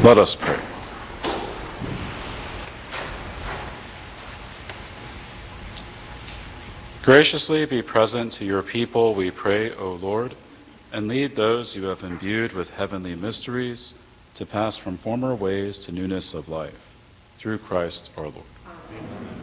Let us pray. Graciously be present to your people, we pray, O Lord, and lead those you have imbued with heavenly mysteries to pass from former ways to newness of life. Through Christ our Lord. Amen.